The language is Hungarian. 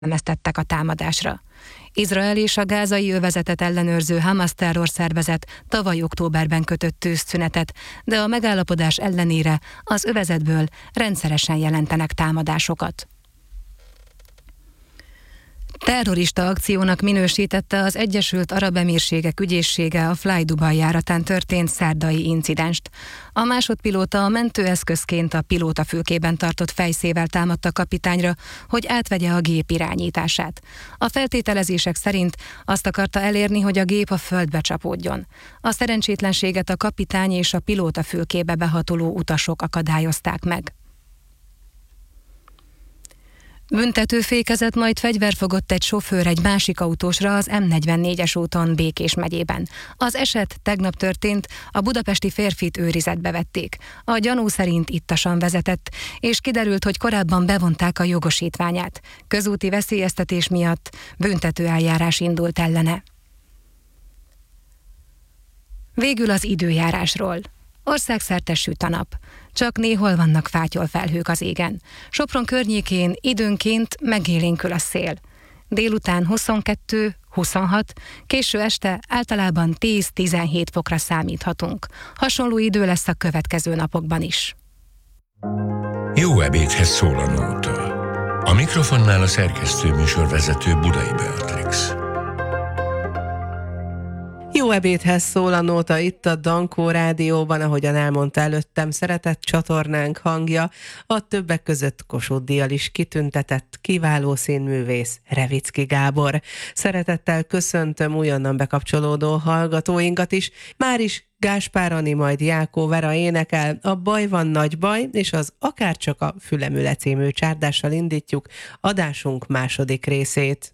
figyelmeztettek a támadásra. Izrael és a gázai övezetet ellenőrző Hamas terrorszervezet tavaly októberben kötött tűzszünetet, de a megállapodás ellenére az övezetből rendszeresen jelentenek támadásokat. Terrorista akciónak minősítette az Egyesült Arab Emírségek ügyészsége a Fly Dubai járatán történt szerdai incidenst. A másodpilóta a mentőeszközként a pilótafülkében tartott fejszével támadta a kapitányra, hogy átvegye a gép irányítását. A feltételezések szerint azt akarta elérni, hogy a gép a földbe csapódjon. A szerencsétlenséget a kapitány és a pilótafülkébe behatoló utasok akadályozták meg. Büntetőfékezet, majd fegyver fogott egy sofőr egy másik autósra az M44-es úton Békés megyében. Az eset tegnap történt, a budapesti férfit őrizetbe vették. A gyanú szerint ittasan vezetett, és kiderült, hogy korábban bevonták a jogosítványát. Közúti veszélyeztetés miatt büntetőeljárás indult ellene. Végül az időjárásról. Országszerte süt a nap. Csak néhol vannak fátyolfelhők az égen. Sopron környékén időnként megélénkül a szél. Délután 22-26, késő este általában 10-17 fokra számíthatunk. Hasonló idő lesz a következő napokban is. Jó ebédhez szól a nóta. A mikrofonnál a szerkesztő műsorvezető Budai Beatrix. Jó ebédhez szól a nóta itt a Dankó Rádióban, ahogyan elmondta előttem, szeretett csatornánk hangja, a többek között Kossuth-díjjal is kitüntetett kiváló színművész Revicki Gábor. Szeretettel köszöntöm újonnan bekapcsolódó hallgatóinkat is, már is Gáspár Ani, majd Jákó Vera énekel, a Baj van nagy baj, és az Akárcsak a Fülemüle című csárdással indítjuk adásunk második részét.